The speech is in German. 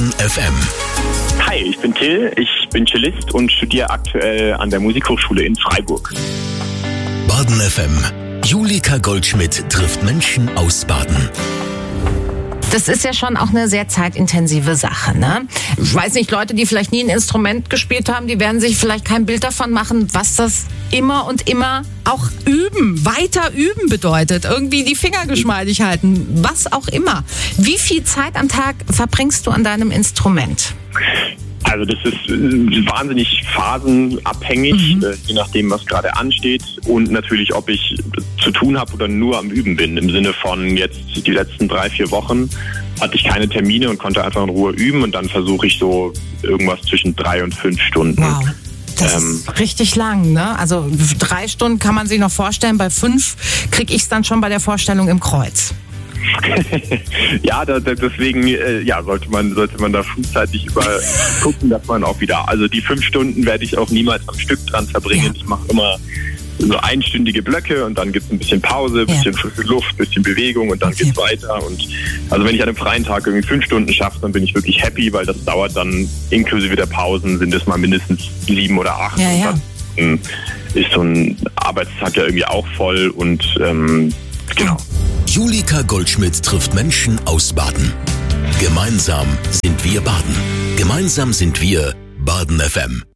Baden FM. Hi, ich bin Till, ich bin Cellist und studiere aktuell an der Musikhochschule in Freiburg. Baden FM. Julika Goldschmidt trifft Menschen aus Baden. Das ist ja schon auch eine sehr zeitintensive Sache, ne? Ich weiß nicht, Leute, die vielleicht nie ein Instrument gespielt haben, die werden sich vielleicht kein Bild davon machen, was das immer und immer auch weiter üben bedeutet. Irgendwie die Finger geschmeidig halten, was auch immer. Wie viel Zeit am Tag verbringst du an deinem Instrument? Also das ist wahnsinnig phasenabhängig, je nachdem, was gerade ansteht und natürlich, ob ich zu tun habe oder nur am Üben bin. Im Sinne von jetzt die letzten 3-4 Wochen hatte ich keine Termine und konnte einfach in Ruhe üben und dann versuche ich so irgendwas zwischen 3 und 5 Stunden. Wow. Das ist richtig lang, ne? Also 3 Stunden kann man sich noch vorstellen, bei 5 kriege ich es dann schon bei der Vorstellung im Kreuz. Ja, deswegen sollte man da frühzeitig gucken, dass man auch wieder, also die 5 Stunden werde ich auch niemals am Stück dran verbringen. Ja. Ich mache immer so einstündige Blöcke und dann gibt es ein bisschen Pause, ein bisschen frische Luft, ein bisschen Bewegung und dann geht's weiter. Und also wenn ich an einem freien Tag irgendwie 5 Stunden schaffe, dann bin ich wirklich happy, weil das dauert dann inklusive der Pausen sind es mal mindestens 7 oder 8. Ja, ja. Und dann ist so ein Arbeitstag ja irgendwie auch voll und genau. Julika Goldschmidt trifft Menschen aus Baden. Gemeinsam sind wir Baden. Gemeinsam sind wir Baden FM.